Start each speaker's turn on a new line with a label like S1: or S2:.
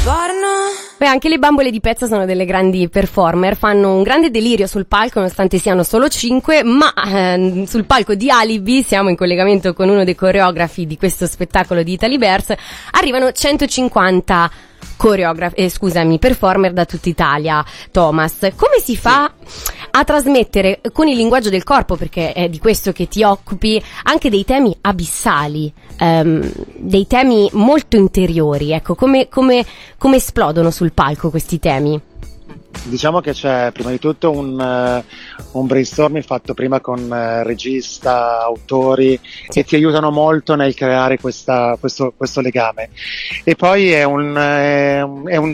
S1: Beh, anche le bambole di pezza sono delle grandi performer, fanno un grande delirio sul palco nonostante siano solo 5, ma sul palco di Alibi, siamo in collegamento con uno dei coreografi di questo spettacolo di Italy Bears, arrivano 150 performer da tutta Italia. Thomas, come si fa a trasmettere con il linguaggio del corpo, perché è di questo che ti occupi, anche dei temi abissali, dei temi molto interiori, ecco, come esplodono sul palco questi temi?
S2: Diciamo che c'è prima di tutto un brainstorming fatto prima con regista, autori, che ti aiutano molto nel creare questo legame, e poi è un